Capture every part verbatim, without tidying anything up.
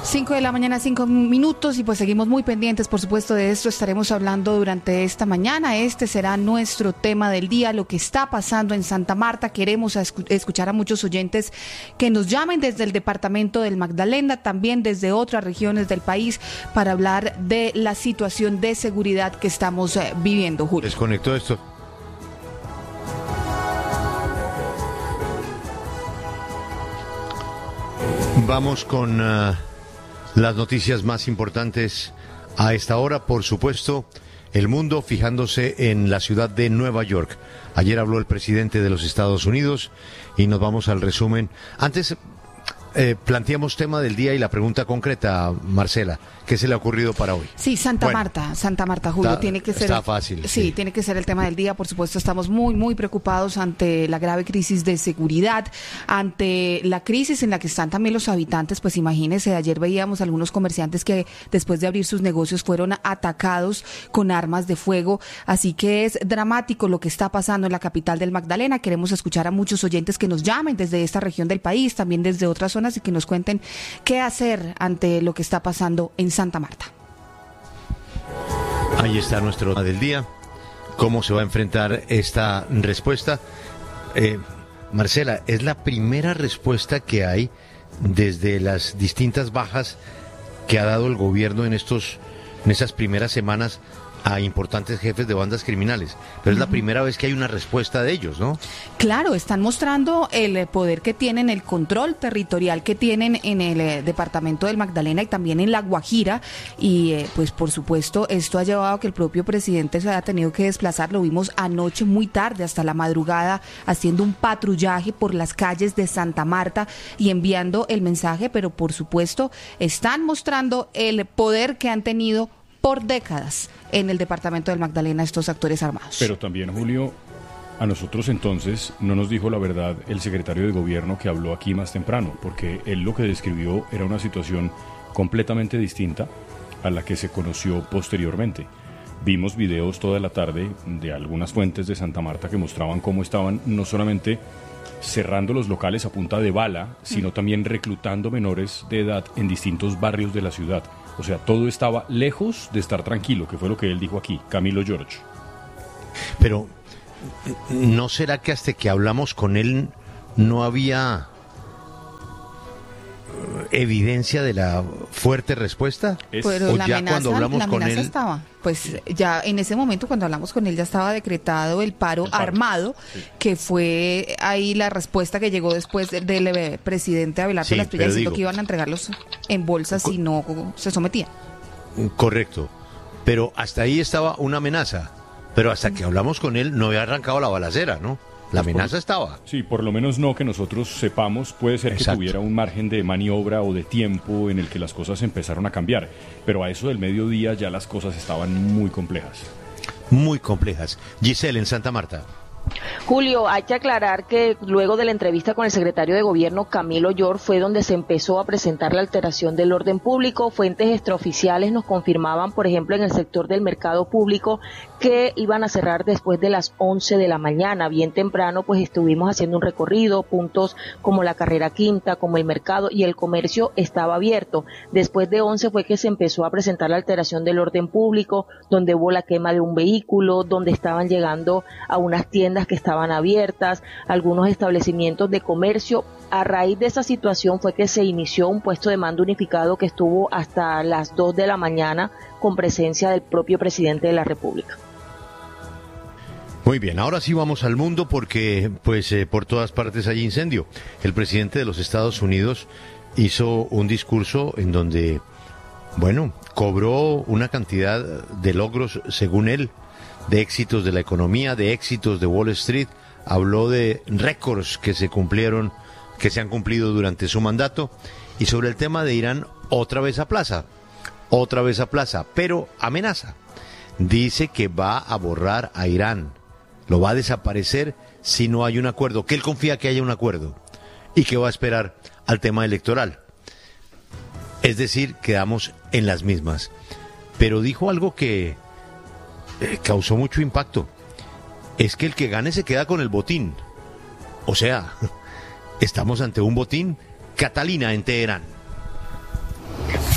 Cinco de la mañana, cinco minutos, y pues seguimos muy pendientes, por supuesto, de esto. Estaremos hablando durante esta mañana. Este será nuestro tema del día, lo que está pasando en Santa Marta. Queremos escuchar a muchos oyentes que nos llamen desde el departamento del Magdalena, también desde otras regiones del país, para hablar de la situación de seguridad que estamos eh, viviendo, Julio. Desconectó esto. Vamos con uh, las noticias más importantes a esta hora. Por supuesto, el mundo fijándose en la ciudad de Nueva York. Ayer habló el presidente de los Estados Unidos y nos vamos al resumen. Antes eh, planteamos tema del día y la pregunta concreta, Marcela, ¿qué se le ha ocurrido para hoy? Sí, Santa bueno, Marta, Santa Marta, Julio, está, tiene que ser... Está fácil. Sí, sí, tiene que ser el tema del día. Por supuesto, estamos muy, muy preocupados ante la grave crisis de seguridad, ante la crisis en la que están también los habitantes. Pues imagínense, ayer veíamos algunos comerciantes que después de abrir sus negocios fueron atacados con armas de fuego. Así que es dramático lo que está pasando en la capital del Magdalena. Queremos escuchar a muchos oyentes que nos llamen desde esta región del país, también desde otras zonas, y que nos cuenten qué hacer ante lo que está pasando en Santa Marta. Ahí está nuestro tema del día. ¿Cómo se va a enfrentar esta respuesta? Eh, Marcela, es la primera respuesta que hay desde las distintas bajas que ha dado el gobierno en estos, en esas primeras semanas a importantes jefes de bandas criminales, pero es la primera vez que hay una respuesta de ellos, ¿no? Claro, están mostrando el poder que tienen, el control territorial que tienen en el eh, departamento del Magdalena y también en La Guajira, y eh, pues por supuesto esto ha llevado a que el propio presidente se haya tenido que desplazar. Lo vimos anoche muy tarde, hasta la madrugada, haciendo un patrullaje por las calles de Santa Marta y enviando el mensaje, pero por supuesto están mostrando el poder que han tenido por décadas en el departamento del Magdalena estos actores armados. Pero también, Julio, a nosotros entonces no nos dijo la verdad el secretario de gobierno que habló aquí más temprano, porque él lo que describió era una situación completamente distinta a la que se conoció posteriormente. Vimos videos toda la tarde de algunas fuentes de Santa Marta que mostraban cómo estaban no solamente cerrando los locales a punta de bala, sino también reclutando menores de edad en distintos barrios de la ciudad. O sea, todo estaba lejos de estar tranquilo, que fue lo que él dijo aquí, Camilo George. Pero, ¿no será que hasta que hablamos con él no había evidencia de la fuerte respuesta? Es... Pero ¿O la ya amenaza, cuando hablamos la con amenaza él estaba? Pues ya en ese momento cuando hablamos con él ya estaba decretado el paro, el paro. armado, sí. Que fue ahí la respuesta que llegó después del, del presidente Abelardo sí, Las Pillas, diciendo que iban a entregarlos en bolsas si no se sometían. Correcto, pero hasta ahí estaba una amenaza, pero hasta que hablamos con él no había arrancado la balacera, ¿no? La pues amenaza por, estaba. Sí, por lo menos no que nosotros sepamos. Puede ser Exacto. que tuviera un margen de maniobra o de tiempo en el que las cosas empezaron a cambiar. Pero a eso del mediodía ya las cosas estaban muy complejas. Muy complejas. Giselle, en Santa Marta. Julio, hay que aclarar que luego de la entrevista con el secretario de Gobierno, Camilo George, fue donde se empezó a presentar la alteración del orden público. Fuentes extraoficiales nos confirmaban, por ejemplo, en el sector del mercado público, que iban a cerrar después de las once de la mañana. Bien temprano, pues estuvimos haciendo un recorrido, puntos como la Carrera Quinta, como el mercado, y el comercio estaba abierto. Después de once fue que se empezó a presentar la alteración del orden público, donde hubo la quema de un vehículo, donde estaban llegando a unas tiendas que estaban abiertas, algunos establecimientos de comercio. A raíz de esa situación fue que se inició un puesto de mando unificado que estuvo hasta las dos de la mañana con presencia del propio presidente de la República. Muy bien, ahora sí vamos al mundo porque pues eh, por todas partes hay incendio. El presidente de los Estados Unidos hizo un discurso en donde, bueno, cobró una cantidad de logros, según él, de éxitos de la economía, de éxitos de Wall Street. Habló de récords que se cumplieron, que se han cumplido durante su mandato. Y sobre el tema de Irán, otra vez a plaza, otra vez a plaza, pero amenaza. Dice que va a borrar a Irán, lo va a desaparecer si no hay un acuerdo, que él confía que haya un acuerdo y que va a esperar al tema electoral. Es decir, quedamos en las mismas. Pero dijo algo que eh, causó mucho impacto. Es que el que gane se queda con el botín. O sea, estamos ante un botín. Catalina, en Teherán.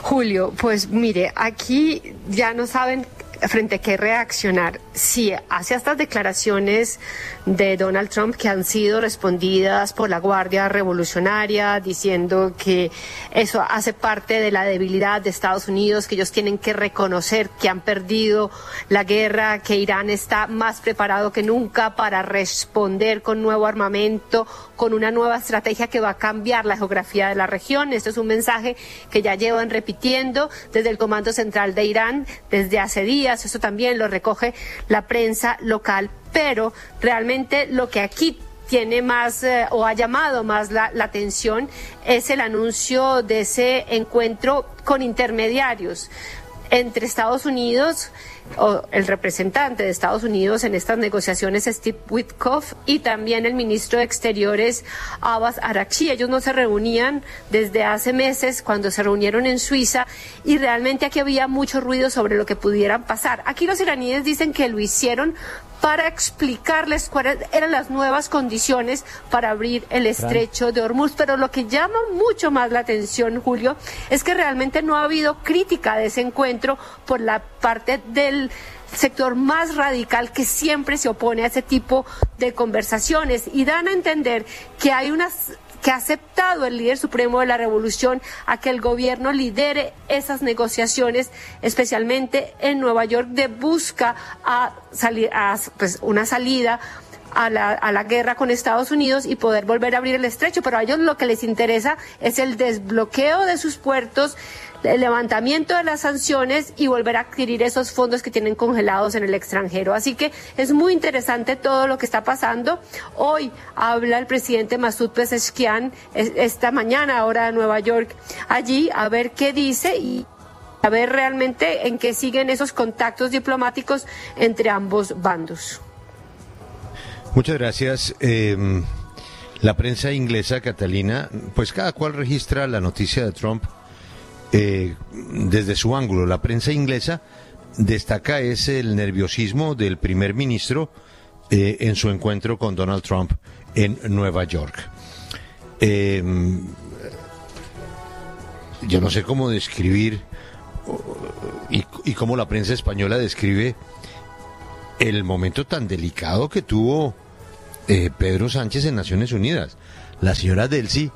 Julio, pues mire, aquí ya no saben frente a qué reaccionar. Sí, hacia estas declaraciones de Donald Trump que han sido respondidas por la Guardia Revolucionaria diciendo que eso hace parte de la debilidad de Estados Unidos, que ellos tienen que reconocer que han perdido la guerra, que Irán está más preparado que nunca para responder con nuevo armamento, con una nueva estrategia que va a cambiar la geografía de la región. Este es un mensaje que ya llevan repitiendo desde el Comando Central de Irán desde hace días. Eso también lo recoge la prensa local, pero realmente lo que aquí tiene más eh, o ha llamado más la, la atención es el anuncio de ese encuentro con intermediarios entre Estados Unidos, o el representante de Estados Unidos en estas negociaciones, Steve Witkoff, y también el ministro de Exteriores, Abbas Araghchi. Ellos no se reunían desde hace meses, cuando se reunieron en Suiza, y realmente aquí había mucho ruido sobre lo que pudieran pasar. Aquí los iraníes dicen que lo hicieron para explicarles cuáles eran las nuevas condiciones para abrir el estrecho de Hormuz. Pero lo que llama mucho más la atención, Julio, es que realmente no ha habido crítica de ese encuentro por la parte del sector más radical que siempre se opone a ese tipo de conversaciones, y dan a entender que hay unas que ha aceptado el líder supremo de la revolución a que el gobierno lidere esas negociaciones, especialmente en Nueva York, de busca a salir a pues una salida a la, a la guerra con Estados Unidos y poder volver a abrir el estrecho. Pero a ellos lo que les interesa es el desbloqueo de sus puertos, el levantamiento de las sanciones y volver a adquirir esos fondos que tienen congelados en el extranjero. Así que es muy interesante todo lo que está pasando. Hoy habla el presidente Masoud Pezeshkian, esta mañana, ahora de Nueva York, allí, a ver qué dice y a ver realmente en qué siguen esos contactos diplomáticos entre ambos bandos. Muchas gracias. Eh, la prensa inglesa, Catalina, pues cada cual registra la noticia de Trump Eh, desde su ángulo. La prensa inglesa destaca es el nerviosismo del primer ministro eh, en su encuentro con Donald Trump en Nueva York. Eh, yo no sé cómo describir y, y cómo la prensa española describe el momento tan delicado que tuvo eh, Pedro Sánchez en Naciones Unidas. La señora Delcy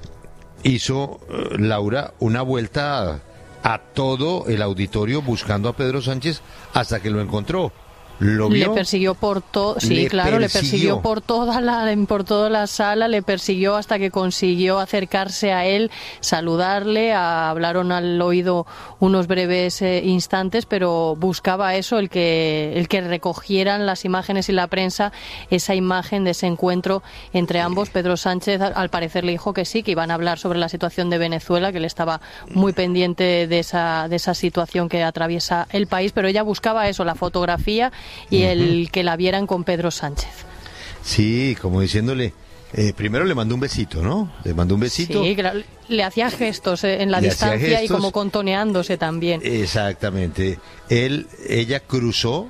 hizo, uh, Laura, una vuelta a, a todo el auditorio buscando a Pedro Sánchez hasta que lo encontró. ¿Lo vio? Le persiguió por todo, sí, le claro, persiguió. le persiguió por toda la por toda la sala, le persiguió hasta que consiguió acercarse a él, saludarle, a, hablaron al oído unos breves eh, instantes, pero buscaba eso, el que el que recogieran las imágenes y la prensa esa imagen de ese encuentro entre ambos. Pedro Sánchez, al parecer, le dijo que sí, que iban a hablar sobre la situación de Venezuela, que él estaba muy pendiente de esa de esa situación que atraviesa el país, pero ella buscaba eso, la fotografía y uh-huh. el que la vieran con Pedro Sánchez. Sí, como diciéndole, eh, primero le mandó un besito, ¿no? Le mandó un besito. Sí, le hacía gestos eh, en la le distancia y como contoneándose también. Exactamente. Él, ella cruzó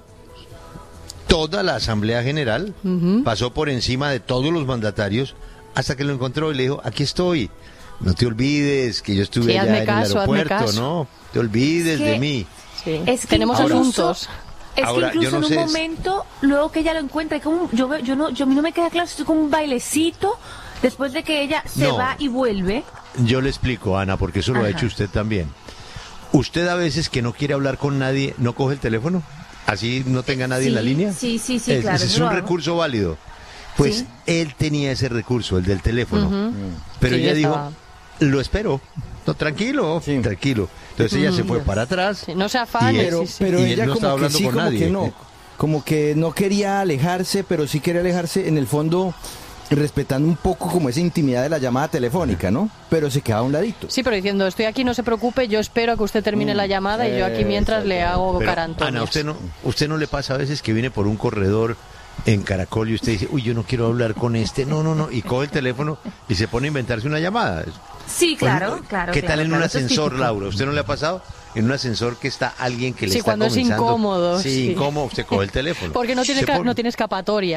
toda la Asamblea General, uh-huh. pasó por encima de todos los mandatarios hasta que lo encontró y le dijo, aquí estoy, no te olvides que yo estuve sí, allá en caso, el aeropuerto, no te olvides es que, de mí. Sí. Es que tenemos incluso, asuntos. Es Ahora, que incluso yo no en un sé momento, luego que ella lo encuentra, como, yo, veo- yo no, yo a mí no me queda claro si es como un bailecito después de que ella se No. va y vuelve. Yo le explico, Ana, porque eso lo Ajá. ha hecho usted también. Usted a veces que no quiere hablar con nadie, ¿no coge el teléfono? Así no tenga nadie Sí, en la línea. sí, sí, sí, Es- claro, Ese es eso lo un hago. recurso válido. Pues Sí. él tenía ese recurso, el del teléfono. Uh-huh. Pero Sí, ella estaba- dijo, lo espero. No, tranquilo, Sí. tranquilo. Entonces ella se fue para atrás. Sí, no se afane, y él- Pero, sí, sí. pero y él ella no estaba como que hablando sí, con como nadie. que no. Como que no quería alejarse, pero sí quería alejarse en el fondo, respetando un poco como esa intimidad de la llamada telefónica, ¿no? Pero se quedaba a un ladito. Sí, pero diciendo, estoy aquí, no se preocupe, yo espero a que usted termine la llamada y yo aquí mientras le hago Pero, cara a Antonio. Ana, ¿usted no, ¿usted no le pasa a veces que viene por un corredor en Caracol y usted dice, uy, yo no quiero hablar con este, no, no, no, y coge el teléfono y se pone a inventarse una llamada? Sí, claro, Pues, claro. ¿Qué claro, tal en claro, un eso es ascensor, típico. Laura? ¿Usted no le ha pasado? En un ascensor que está alguien que le Sí, está cuando es comenzando. incómodo, Sí, sí. incómodo, usted coge el teléfono. Porque no tiene, Se ca- pone- no tiene escapatoria.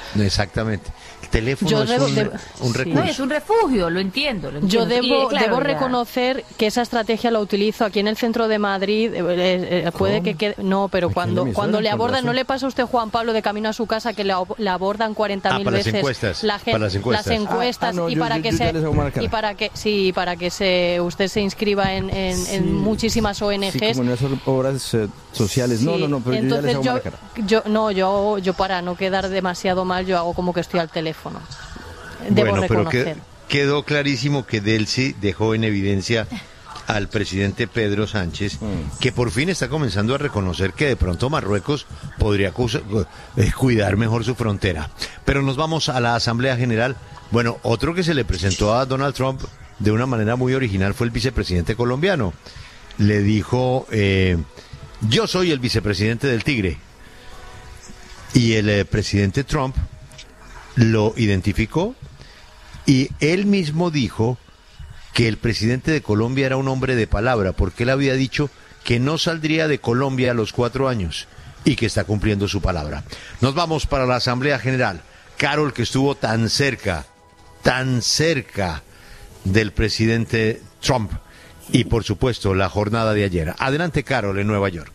Exactamente. El teléfono Yo es debo, un, de, un recurso. No, es un refugio, lo entiendo. Lo entiendo. Yo debo, y, claro, debo ya. reconocer que esa estrategia la utilizo aquí en el centro de Madrid. Eh, eh, puede que quede, no, pero cuando cuando le abordan, ¿no le pasa a usted, Juan Pablo, de camino a su casa que le, le abordan cuarenta mil ah, veces encuestas, la gente, para las encuestas, las encuestas ah, ah, no, y yo, para yo, que yo se y para que sí para que se usted se inscriba en, en, sí, en muchísimas O N Gs. Sí, como en esas obras eh, sociales. Sí, no, no, no, pero entonces yo, ya les yo, hago yo no, yo yo para no quedar demasiado mal, yo hago como que estoy al teléfono. Debo bueno, pero reconocer. que, quedó clarísimo que Delcy dejó en evidencia al presidente Pedro Sánchez, mm. que por fin está comenzando a reconocer que de pronto Marruecos podría cuidar mejor su frontera. Pero nos vamos a la Asamblea General. Bueno, otro que se le presentó a Donald Trump de una manera muy original fue el vicepresidente colombiano. Le dijo, eh, yo soy el vicepresidente del Tigre. Y el eh, presidente Trump lo identificó y él mismo dijo que el presidente de Colombia era un hombre de palabra, porque él había dicho que no saldría de Colombia a los cuatro años y que está cumpliendo su palabra. Nos vamos para la Asamblea General. Carol, que estuvo tan cerca, tan cerca del presidente Trump y por supuesto la jornada de ayer. Adelante, Carol, en Nueva York.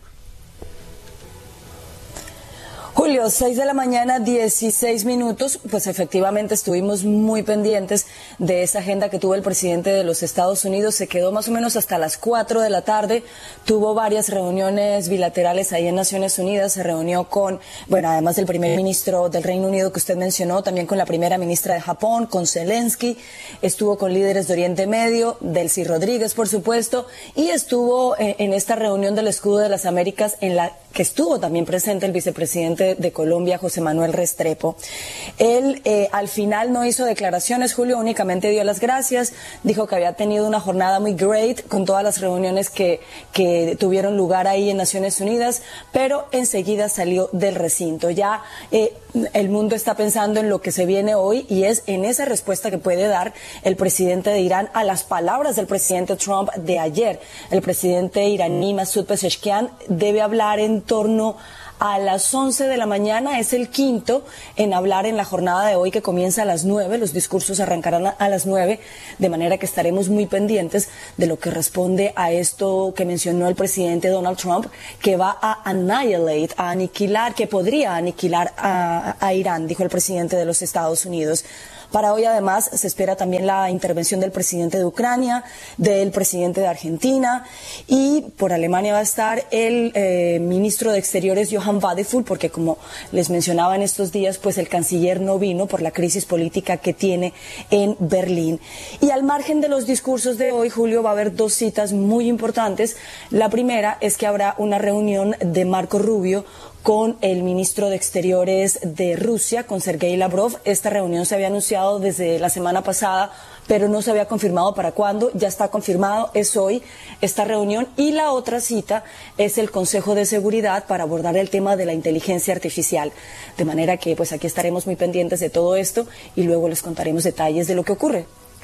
Julio, seis de la mañana, dieciséis minutos, pues efectivamente estuvimos muy pendientes de esa agenda que tuvo el presidente de los Estados Unidos. Se quedó más o menos hasta las cuatro de la tarde, tuvo varias reuniones bilaterales ahí en Naciones Unidas, se reunió con, bueno, además del primer ministro del Reino Unido que usted mencionó, también con la primera ministra de Japón, con Zelensky, estuvo con líderes de Oriente Medio, Delcy Rodríguez, por supuesto, y estuvo en esta reunión del Escudo de las Américas en la que estuvo también presente el vicepresidente de Colombia, José Manuel Restrepo. Él eh, al final no hizo declaraciones, Julio, únicamente dio las gracias, dijo que había tenido una jornada muy great con todas las reuniones que, que tuvieron lugar ahí en Naciones Unidas, pero enseguida salió del recinto. Ya eh, el mundo está pensando en lo que se viene hoy y es en esa respuesta que puede dar el presidente de Irán a las palabras del presidente Trump de ayer. El presidente iraní Masoud Pezeshkian debe hablar en torno a las once de la mañana, es el quinto en hablar en la jornada de hoy que comienza a las nueve, los discursos arrancarán a, a las nueve, de manera que estaremos muy pendientes de lo que responde a esto que mencionó el presidente Donald Trump, que va a annihilate, a aniquilar, que podría aniquilar a, a Irán, dijo el presidente de los Estados Unidos. Para hoy, además, se espera también la intervención del presidente de Ucrania, del presidente de Argentina, y por Alemania va a estar el eh, ministro de Exteriores, Johann Wadefull, porque como les mencionaba en estos días, pues el canciller no vino por la crisis política que tiene en Berlín. Y al margen de los discursos de hoy, Julio, va a haber dos citas muy importantes. La primera es que habrá una reunión de Marco Rubio con el ministro de Exteriores de Rusia, con Sergei Lavrov. Esta reunión se había anunciado desde la semana pasada, pero no se había confirmado para cuándo. Ya está confirmado, es hoy esta reunión. Y la otra cita es el Consejo de Seguridad para abordar el tema de la inteligencia artificial. De manera que pues aquí estaremos muy pendientes de todo esto y luego les contaremos detalles de lo que ocurre.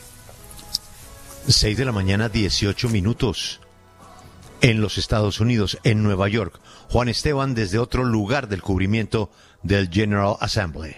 Seis de la mañana, dieciocho minutos. En los Estados Unidos, en Nueva York. Juan Esteban desde otro lugar del cubrimiento del General Assembly.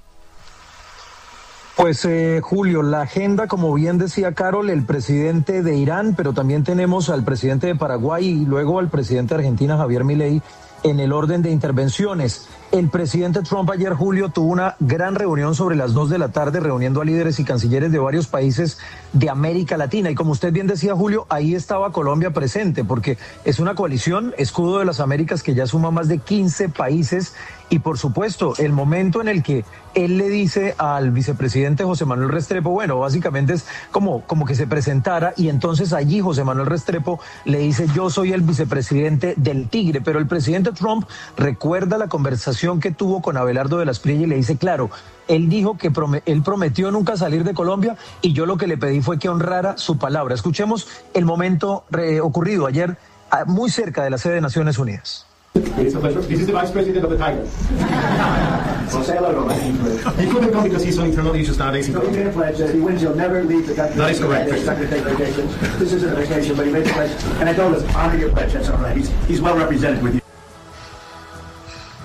Pues eh, Julio, la agenda, como bien decía Carol, el presidente de Irán, pero también tenemos al presidente de Paraguay y luego al presidente de Argentina, Javier Milei, en el orden de intervenciones. El presidente Trump ayer, Julio, tuvo una gran reunión sobre las dos de la tarde, reuniendo a líderes y cancilleres de varios países de América Latina. Y como usted bien decía, Julio, ahí estaba Colombia presente, porque es una coalición, Escudo de las Américas, que ya suma más de quince países. Y por supuesto, el momento en el que él le dice al vicepresidente José Manuel Restrepo, bueno, básicamente es como, como que se presentara, y entonces allí José Manuel Restrepo le dice, yo soy el vicepresidente del Tigre. Pero el presidente Trump recuerda la conversación que tuvo con Abelardo de la Espriella y le dice, claro, él dijo que prom- él prometió nunca salir de Colombia y yo lo que le pedí fue que honrara su palabra. Escuchemos el momento re- ocurrido ayer a, muy cerca de la sede de Naciones Unidas. This is the Vice President of the Tigers. So say hello to him. He couldn't come because he's on internal issues nowadays. So he made a pledge that if he wins, he'll never leave the country. That is correct. He's not going to take vacation. This isn't a vacation, but he made a pledge. And I told us, honor your pledge. That's all right. He's, he's well represented with you.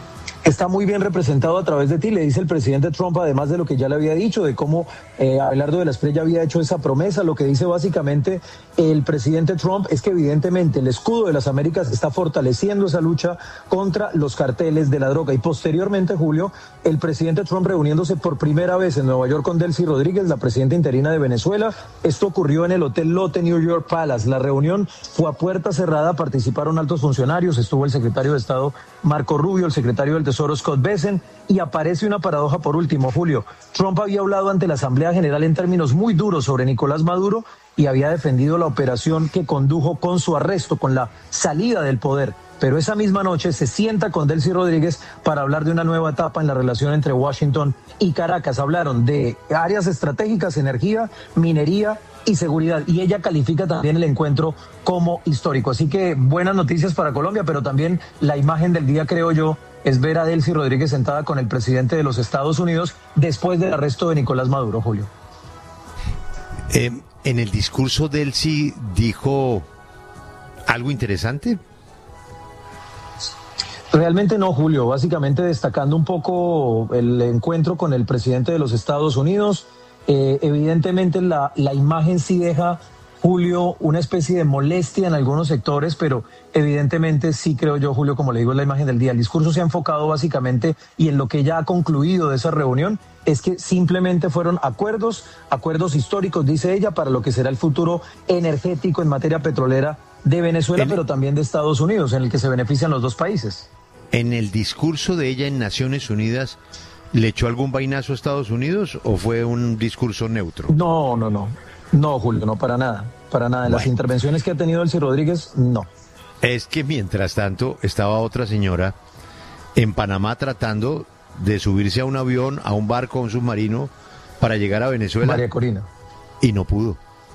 está muy bien representado a través de ti, le dice el presidente Trump, además de lo que ya le había dicho, de cómo eh, Abelardo de la Espriella había hecho esa promesa. Lo que dice básicamente el presidente Trump es que evidentemente el escudo de las Américas está fortaleciendo esa lucha contra los carteles de la droga. Y posteriormente, Julio, el presidente Trump reuniéndose por primera vez en Nueva York con Delcy Rodríguez, la presidenta interina de Venezuela. Esto ocurrió en el Hotel Lotte New York Palace. La reunión fue a puerta cerrada, participaron altos funcionarios, estuvo el secretario de Estado Marco Rubio, el secretario del Tesoro Scott Bessent, y aparece una paradoja por último, Julio. Trump había hablado ante la Asamblea General en términos muy duros sobre Nicolás Maduro y había defendido la operación que condujo con su arresto, con la salida del poder. Pero esa misma noche se sienta con Delcy Rodríguez para hablar de una nueva etapa en la relación entre Washington y Caracas. Hablaron de áreas estratégicas, energía, minería y seguridad. Y ella califica también el encuentro como histórico. Así que buenas noticias para Colombia, pero también la imagen del día, creo yo, es ver a Delcy Rodríguez sentada con el presidente de los Estados Unidos después del arresto de Nicolás Maduro, Julio. Eh, en el discurso Delcy dijo algo interesante. Realmente no, Julio, básicamente destacando un poco el encuentro con el presidente de los Estados Unidos. Eh, evidentemente la, la imagen sí deja, Julio, una especie de molestia en algunos sectores, pero evidentemente sí creo yo, Julio, como le digo, es la imagen del día. El discurso se ha enfocado básicamente, y en lo que ya ha concluido de esa reunión, es que simplemente fueron acuerdos, acuerdos históricos, dice ella, para lo que será el futuro energético en materia petrolera de Venezuela, el... pero también de Estados Unidos, en el que se benefician los dos países. En el discurso de ella en Naciones Unidas, ¿le echó algún vainazo a Estados Unidos o fue un discurso neutro? No, no, no. No, Julio, no, para nada. Para nada. En bueno. Las intervenciones que ha tenido Delcy Rodríguez, no. Es que mientras tanto estaba otra señora en Panamá tratando de subirse a un avión, a un barco, a un submarino para llegar a Venezuela. María Corina. Y no pudo.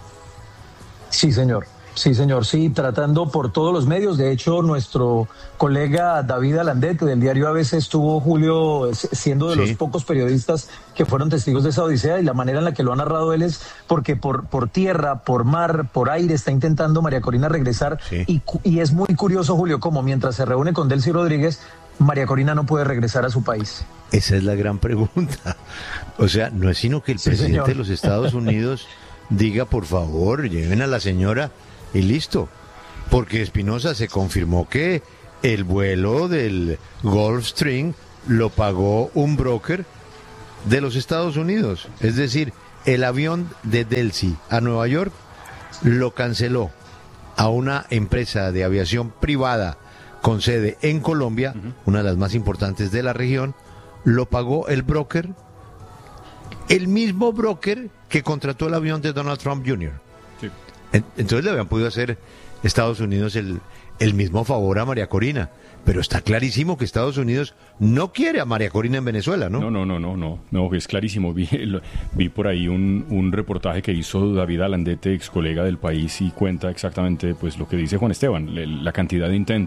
Sí, señor. Sí, señor, sí, tratando por todos los medios. De hecho, nuestro colega David Alandet del diario A B C estuvo, Julio, siendo de sí. los pocos periodistas que fueron testigos de esa odisea, y la manera en la que lo ha narrado él es porque por, por tierra, por mar, por aire está intentando María Corina regresar. Sí. Y, y es muy curioso, Julio, como mientras se reúne con Delcy Rodríguez, María Corina no puede regresar a su país. Esa es la gran pregunta. O sea, no es sino que el sí, presidente señor. de los Estados Unidos diga, por favor, lleven a la señora y listo. Porque Espinosa se confirmó que el vuelo del Gulfstream lo pagó un broker de los Estados Unidos. Es decir, el avión de Delcy a Nueva York lo canceló a una empresa de aviación privada con sede en Colombia, uh-huh. una de las más importantes de la región. Lo pagó el broker, el mismo broker que contrató el avión de Donald Trump junior Sí. Entonces le habían podido hacer Estados Unidos el, el mismo favor a María Corina, pero está clarísimo que Estados Unidos no quiere a María Corina en Venezuela, ¿no? No, no, no, no, no, no, es clarísimo. Vi, vi por ahí un, un reportaje que hizo David Alandete, ex colega del País, y cuenta exactamente pues lo que dice Juan Esteban, la cantidad de intentos